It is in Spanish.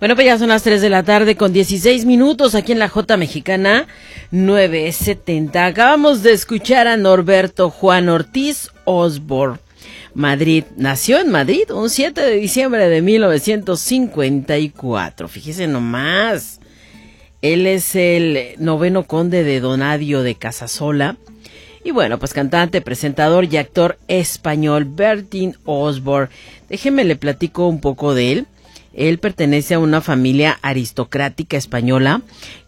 Bueno, pues ya son las 3 de la tarde con 16 minutos aquí en la J Mexicana 970. Acabamos de escuchar a Norberto Juan Ortiz Osborne. Nació en Madrid un 7 de diciembre de 1954. Fíjese nomás. Él es el 9º conde de Donadio de Casasola. Y bueno, pues cantante, presentador y actor español Bertín Osborne. Déjeme le platico un poco de él. Él pertenece a una familia aristocrática española